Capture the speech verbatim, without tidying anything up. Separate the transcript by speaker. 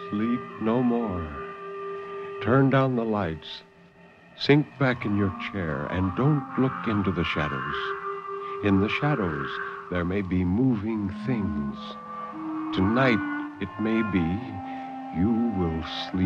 Speaker 1: Sleep no more. Turn down the lights. Sink back in your chair and don't look into the shadows. In the shadows, there may be moving things. Tonight, it may be, you will sleep.